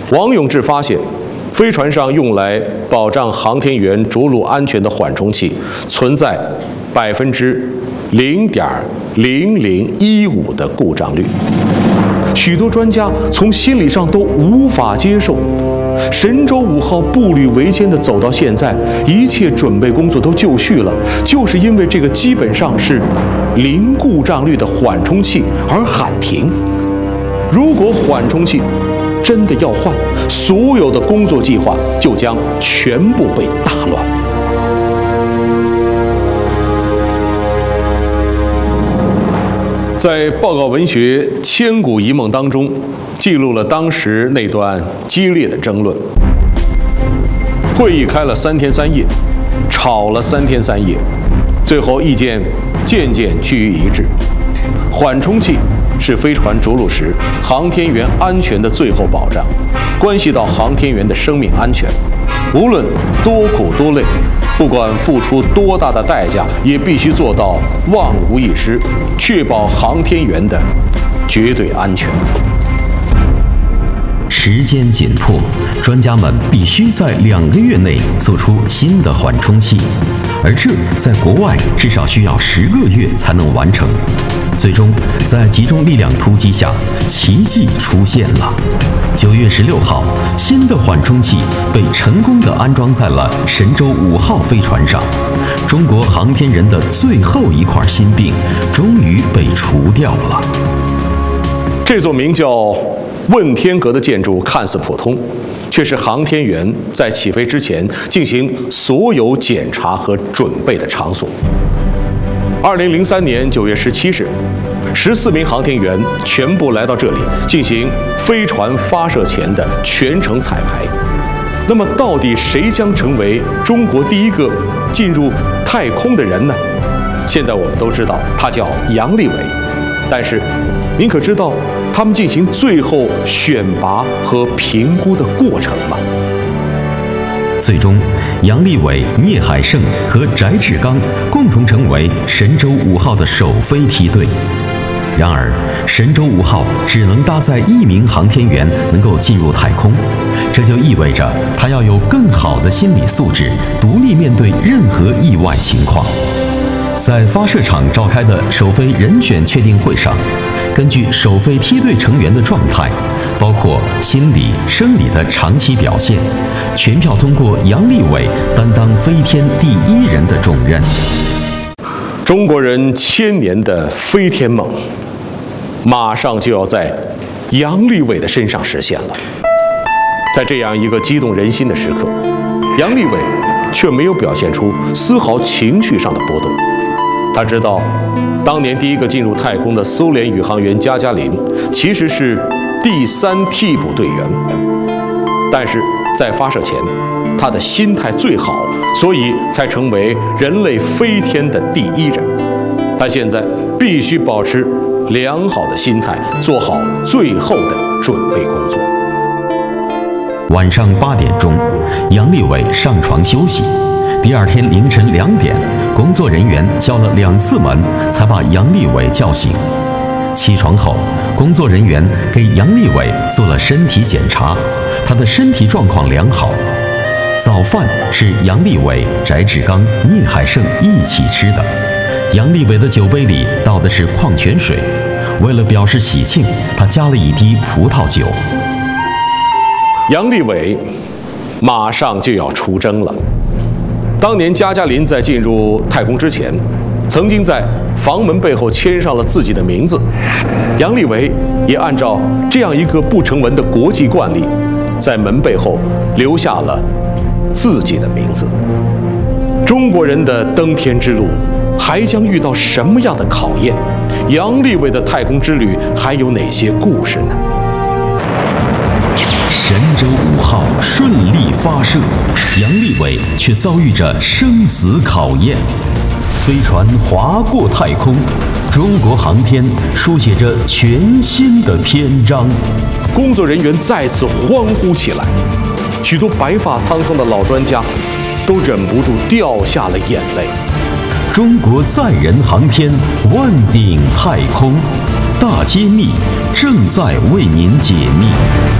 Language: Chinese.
王永志发现，飞船上用来保障航天员着陆安全的缓冲器存在0.0015%的故障率。许多专家从心理上都无法接受，神舟5号步履维艰地走到现在，一切准备工作都就绪了，就是因为这个基本上是零故障率的缓冲器而喊停。如果缓冲器真的要换，所有的工作计划就将全部被打乱。在报告文学《千古一梦》当中，记录了当时那段激烈的争论。会议开了3天3夜，吵了3天3夜，最后意见渐渐趋于一致。缓冲器是飞船着陆时航天员安全的最后保障，关系到航天员的生命安全。无论多苦多累，不管付出多大的代价，也必须做到万无一失，确保航天员的绝对安全。 时间紧迫，专家们必须在2个月内做出新的缓冲器，而这在国外至少需要10个月才能完成。最终，在集中力量突击下，奇迹出现了。9月16号，新的缓冲器被成功地安装在了神舟5号飞船上，中国航天人的最后一块心病终于被除掉了。 这座名叫问天阁的建筑看似普通，却是航天员在起飞之前进行所有检查和准备的场所。2003年9月17日，14名航天员全部来到这里进行飞船发射前的全程彩排。那么，到底谁将成为中国第一个进入太空的人呢？现在我们都知道，他叫杨利伟。但是，您可知道他们进行最后选拔和评估的过程吗？ 最终，杨利伟、聂海胜和翟志刚共同成为神舟5号的首飞梯队。然而，神舟5号只能搭载1名航天员能够进入太空，这就意味着他要有更好的心理素质，独立面对任何意外情况。在发射场召开的首飞人选确定会上，根据首飞梯队成员的状态，包括心理、生理的长期表现，全票通过杨利伟担当飞天第1人的重任。 中国人1000年的飞天梦，马上就要在杨利伟的身上实现了。在这样一个激动人心的时刻，杨利伟却没有表现出丝毫情绪上的波动。他知道，当年第一个进入太空的苏联宇航员加加林其实是第3替补队员，但是在发射前，他的心态最好，所以才成为人类飞天的第1人。他现在必须保持良好的心态，做好最后的准备工作。 晚上8点钟，杨利伟上床休息。第2天凌晨2点，工作人员敲了2次门，才把杨利伟叫醒。起床后，工作人员给杨利伟做了身体检查，他的身体状况良好。早饭是杨利伟、翟志刚、聂海胜一起吃的。杨利伟的酒杯里倒的是矿泉水，为了表示喜庆，他加了一滴葡萄酒。 杨利伟马上就要出征了。当年加加林在进入太空之前，曾经在房门背后签上了自己的名字。杨利伟也按照这样一个不成文的国际惯例，在门背后留下了自己的名字。中国人的登天之路还将遇到什么样的考验？杨利伟的太空之旅还有哪些故事呢？ 神舟5号顺利发射，杨利伟却遭遇着生死考验。飞船划过太空，中国航天书写着全新的篇章。 工作人员再次欢呼起来，许多白发苍苍的老专家都忍不住掉下了眼泪。 中国载人航天万顶太空，大揭秘正在为您解密。